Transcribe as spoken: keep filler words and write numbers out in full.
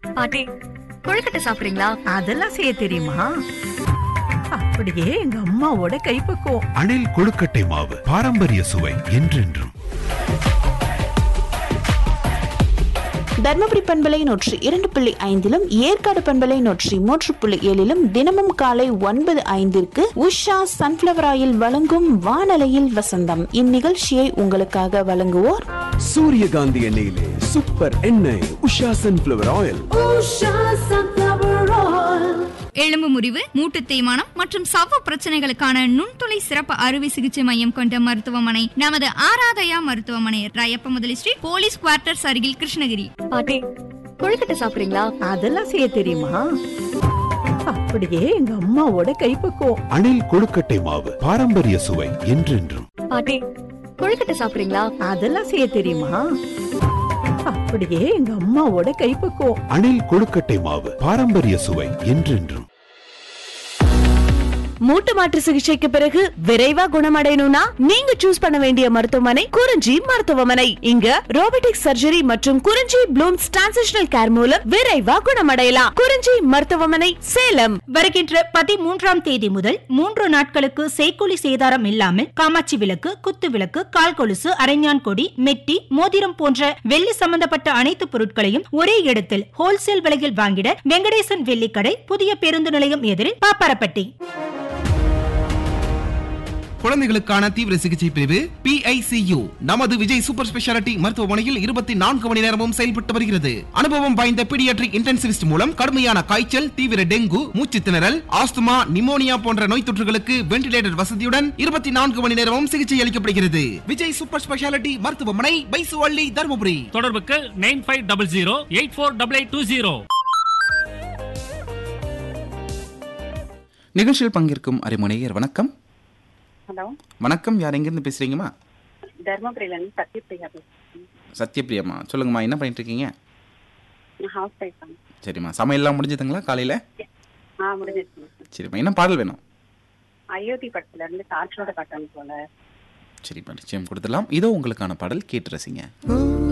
பாட்டி கொழுக்கட்டை சாப்பிடுறீங்களா? அதெல்லாம் செய்ய தெரியுமா? அப்படியே எங்க அம்மாவோட கைப்பக்குவம். அணில் கொழுக்கட்டை மாவு பாரம்பரிய சுவை என்றென்றும். தர்மபுரி பண்பலை நூற்றி இரண்டு புள்ளி ஐந்திலும் ஏற்காடு பண்பலை நூற்றி மூன்று புள்ளி ஏழிலும் தினமும் காலை ஒன்பது ஐந்திற்கு உஷா சன்ஃபிளவர் ஆயில் வழங்கும் வானலையில் வசந்தம். இந்நிகழ்ச்சியை உங்களுக்காக வழங்குவோர் சூரியகாந்தி எண்ணெயிலே சூப்பர் எண்ணெய் உஷா சன்ஃபிளவர் ஆயில். எலும்பு முறிவு, மூட்டு தேய்மானம் மற்றும் சவ்வு பிரச்சனைகளுக்கான நுண்துளை சிறப்பு அறுவை சிகிச்சை மையம் கொண்ட மருத்துவமனை நமது ஆராதயா மருத்துவமனை, ராயப்ப முதலி ஸ்ட்ரீட், போலீஸ் குவார்ட்டர்ஸ் அருகில், கிருஷ்ணகிரி. பாட்டி கொழுக்கட்டை சாப்பிடுறீங்களா? அதெல்லாம் செய்ய தெரியுமா? அப்படியே எங்க அம்மாவோட கைப்பக்குவம். அணில் கொழுக்கட்டை மாவு பாரம்பரிய சுவை என்றென்றும். பாட்டி கொழுக்கட்டை சாப்பிடுறீங்களா? அதெல்லாம் செய்ய தெரியுமா? அப்படியே எங்க அம்மாவோட கைப்பக்குவம். அணில் கொழுக்கட்டை மாவு பாரம்பரிய சுவை என்றென்றும். மூட்டு மாற்று சிகிச்சைக்கு பிறகு விரைவா குணமடையணும்னா நீங்க சூஸ் பண்ண வேண்டிய மருத்துவமனை குறிஞ்சி மருத்துவமனை. இங்க ரோபோட்டிக் சர்ஜரி மற்றும் குறிஞ்சி ப்ளூம்ஸ் டிரான்சிஷனல் கேர் மூலம் விரைவா குணமடையலாம். குறிஞ்சி மருத்துவமனை, சேலம். வருகின்ற பதிமூன்றாம் தேதி முதல் மூன்று நாட்களுக்கு செய்கூலி சேதாரம் இல்லாமல் காமாட்சி விளக்கு, குத்து விளக்கு, கால் கொலுசு, அரைஞான் கொடி, மெட்டி, மோதிரம் போன்ற வெள்ளி சம்பந்தப்பட்ட அனைத்து பொருட்களையும் ஒரே இடத்தில் ஹோல்சேல் விலையில் வாங்கிட வெங்கடேசன் வெள்ளிக்கடை, புதிய பேருந்து நிலையம் எதிரில், பாப்பாரப்பட்டி. குழந்தைகளுக்கான தீவிர சிகிச்சை பிரிவு பி ஐ சி யு நமது விஜய் சூப்பர் ஸ்பெஷாலிட்டி மருத்துவமனையில் இருபத்தி நான்கு மணி நேரமும் செயல்பட்டு வருகிறது. அனுபவம் வாய்ந்த பீடியாட்ரிக் இன்டென்சிவிஸ்ட் மூலம் கடுமையான காய்ச்சல், தீவிர டெங்கு, மூச்சு திணறல், ஆஸ்துமா, நிமோனியா போன்ற நோய் தொற்றுகளுக்கு வென்டிலேட்டர் வசதியுடன் இருபத்தி நான்கு மணி நேரமும் சிகிச்சை அளிக்கப்படுகிறது. விஜய் சூப்பர் ஸ்பெஷாலிட்டி மருத்துவமனை, பைசுவள்ளி, தருமபுரி. தொடர்புக்கு nine five double zero eight four double eight two zero. நிகழ்ச்சியில் பங்கேற்கும் அறிமுனையர் வணக்கம். ஹலோ வணக்கம், யார் எங்கிருந்து பேசுறீங்கம்மா? தர்மபுரியில இருந்து சத்யபிரியா பேசுறேன். சத்யபிரியாம்மா, சொல்லுங்கம்மா, என்ன பண்ணிட்டு இருக்கீங்க? நான் ஹவுஸ் வைஃப். சரிம்மா, சமையல்லாம் முடிஞ்சதுங்களா காலையில? ஆ முடிஞ்சிருச்சு. சரிம்மா, என்ன பாடல் வேணும்? அயோத்தி படத்துல இருந்து காற்றோட காட்டன் போல. சரிம்மா, நிச்சயம் கொடுத்துடலாம். இதோ உங்களுக்கான பாடல், கேட்டு ரசிங்க.